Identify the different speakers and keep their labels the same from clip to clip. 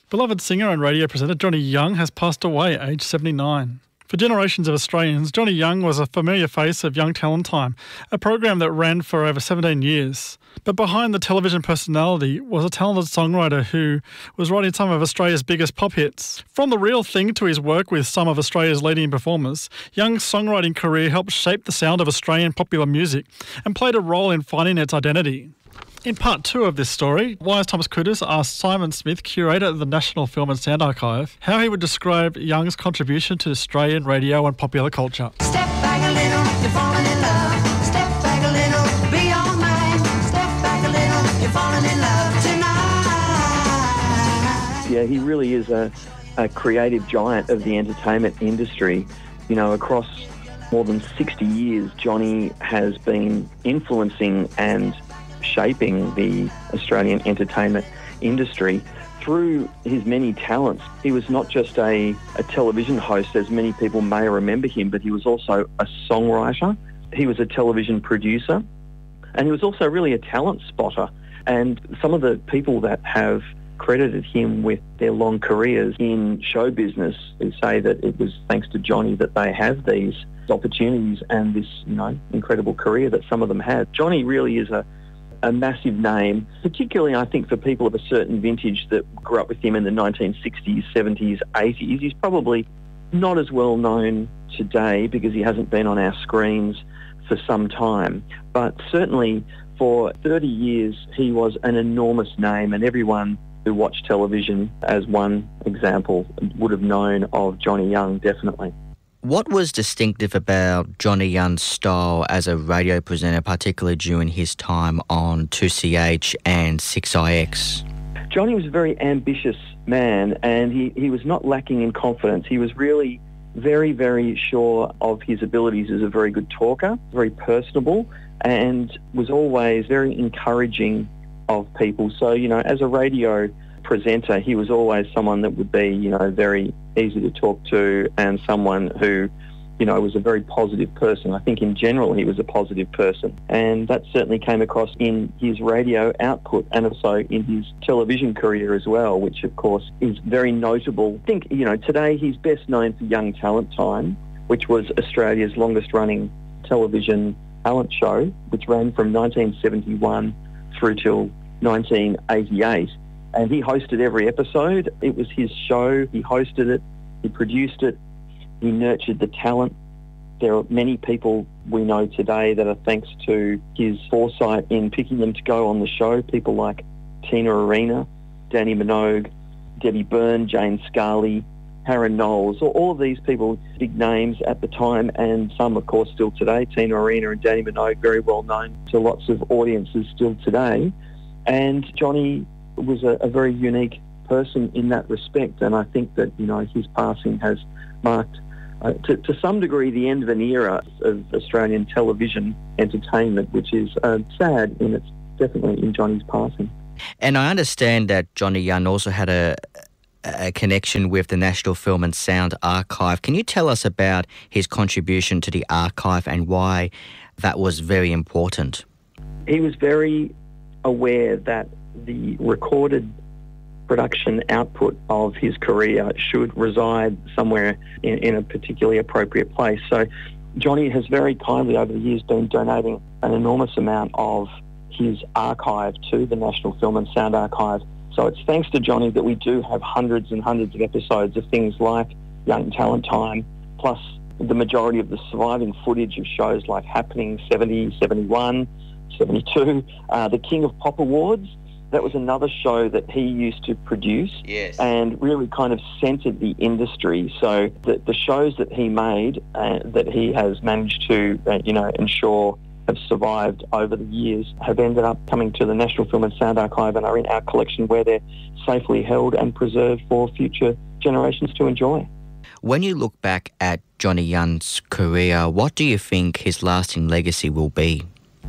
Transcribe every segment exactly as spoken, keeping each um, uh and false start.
Speaker 1: Beloved singer and radio presenter Johnny Young has passed away aged seventy-nine. For generations of Australians, Johnny Young was a familiar face of Young Talent Time, a program that ran for over seventeen years. But behind the television personality was a talented songwriter who was writing some of Australia's biggest pop hits. From The Real Thing to his work with some of Australia's leading performers, Young's songwriting career helped shape the sound of Australian popular music and played a role in finding its identity. In part two of this story, Wise Thomas Kutas asked Simon Smith, curator at the National Film and Sound Archive, how he would describe Young's contribution to Australian radio and popular culture.
Speaker 2: Step back a little, you're falling in love. Step back a little, be all mine. Step back a little, you're falling in love tonight.
Speaker 3: Yeah, he really is a, a creative giant of the entertainment industry. You know, across more than sixty years, Johnny has been influencing and shaping the Australian entertainment industry through his many talents. He was not just a, a television host, as many people may remember him, but he was also a songwriter. He was a television producer, and he was also really a talent spotter. And some of the people that have credited him with their long careers in show business say that it was thanks to Johnny that they have these opportunities and this, you know, incredible career that some of them had. Johnny really is a a massive name, particularly I think for people of a certain vintage that grew up with him in the nineteen sixties, seventies, eighties. He's probably not as well known today because he hasn't been on our screens for some time, but certainly for thirty years he was an enormous name, and everyone who watched television, as one example, would have known of Johnny Young, definitely.
Speaker 4: What was distinctive about Johnny Young's style as a radio presenter, particularly during his time on two C H and six I X?
Speaker 3: Johnny was a very ambitious man, and he, he was not lacking in confidence. He was really very, very sure of his abilities as a very good talker, very personable, and was always very encouraging of people. So, you know, as a radio presenter, he was always someone that would be, you know, very easy to talk to and someone who, you know, was a very positive person. I think in general he was a positive person, and that certainly came across in his radio output and also in his television career as well, which of course is very notable. I think, you know, today he's best known for Young Talent Time, which was Australia's longest running television talent show, which ran from nineteen seventy-one through till nineteen eighty-eight. And he hosted every episode. It was his show. He hosted it. He produced it. He nurtured the talent. There are many people we know today that are thanks to his foresight in picking them to go on the show. People like Tina Arena, Danny Minogue, Debbie Byrne, Jane Scarley, Harry Knowles. All of these people, big names at the time, and some, of course, still today. Tina Arena and Danny Minogue, very well known to lots of audiences still today. And Johnny was a, a very unique person in that respect, and I think that, you know, his passing has marked uh, to, to some degree the end of an era of Australian television entertainment, which is uh, sad, and it's definitely in Johnny's passing.
Speaker 4: And I understand that Johnny Young also had a, a connection with the National Film and Sound Archive. Can you tell us about his contribution to the archive and why that was very important?
Speaker 3: He was very aware that the recorded production output of his career should reside somewhere in, in a particularly appropriate place. So Johnny has very kindly over the years been donating an enormous amount of his archive to the National Film and Sound Archive. So it's thanks to Johnny that we do have hundreds and hundreds of episodes of things like Young Talent Time, plus the majority of the surviving footage of shows like Happening seventy, seventy-one, seventy-two, uh, the King of Pop Awards. That was another show that he used to produce,
Speaker 4: yes,
Speaker 3: and really kind of centred the industry. So the, the shows that he made, uh, that he has managed to, uh, you know, ensure have survived over the years, have ended up coming to the National Film and Sound Archive and are in our collection where they're safely held and preserved for future generations to enjoy.
Speaker 4: When you look back at Johnny Young's career, what do you think his lasting legacy will be?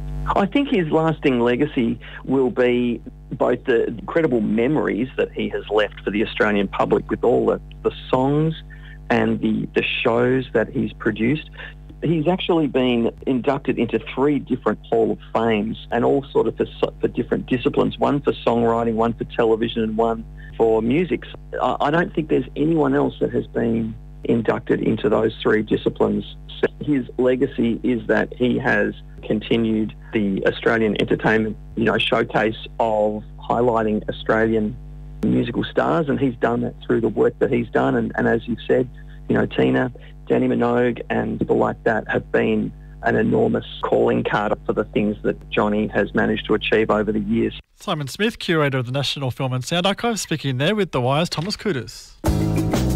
Speaker 3: I think his lasting legacy will be both the incredible memories that he has left for the Australian public with all the, the songs and the, the shows that he's produced. He's actually been inducted into three different Hall of Fames, and all sort of for, for different disciplines, one for songwriting, one for television and one for music. I, I don't think there's anyone else that has been inducted into those three disciplines. His legacy is that he has continued the Australian entertainment, you know, showcase of highlighting Australian musical stars, and he's done that through the work that he's done. And, and as you've said, you know, Tina, Danny Minogue and people like that have been an enormous calling card for the things that Johnny has managed to achieve over the years.
Speaker 1: Simon Smith, curator of the National Film and Sound Archive, speaking there with The Wire's Thomas Kudas.